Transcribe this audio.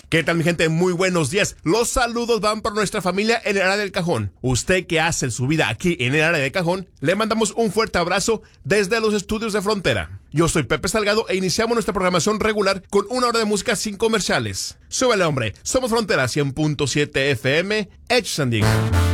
¿Qué tal, mi gente? Muy buenos días. Los saludos van por nuestra familia en el área del Cajón. Usted que hace su vida aquí en el área del Cajón, le mandamos un fuerte abrazo desde los estudios de Frontera. Yo soy Pepe Salgado e iniciamos nuestra programación regular con una hora de música sin comerciales. Súbele, hombre. Somos Frontera 100.7 FM, Edge San Diego.